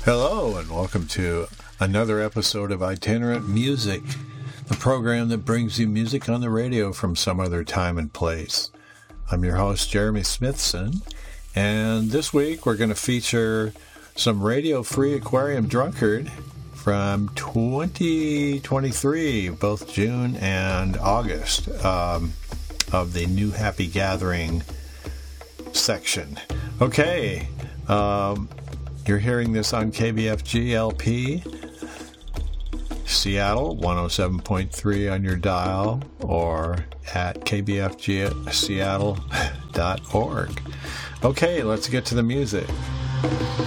Hello, and welcome to another episode of Itinerant Music, the program that brings you music on the radio from some other time and place. I'm your host, Jeremy Smithson, and this week we're going to feature some radio-free Aquarium Drunkard from 2023, both June and August, of the New Happy Gathering section. Okay, you're hearing this on KBFG LP, Seattle, 107.3 on your dial, or at kbfgseattle.org. Okay, let's get to the music.